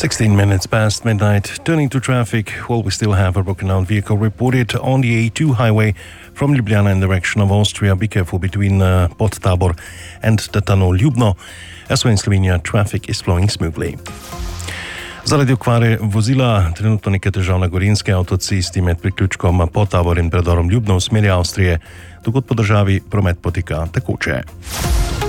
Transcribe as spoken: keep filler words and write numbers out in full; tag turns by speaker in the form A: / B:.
A: sixteen minutes past midnight. Turning to traffic, well, we still have a broken down vehicle reported on the A two highway from Ljubljana in the direction of Austria. Be careful between uh, Podtabor and the tunnel Ljubno. Elsewhere in Slovenia, traffic is flowing smoothly. Zaradi okvare vozila trenutno nekaj težav na gorenjski avtocesti med priključkom Podtabor in predorom Ljubno v smeri Avstrije, dokot po državi promet poteka tekoče.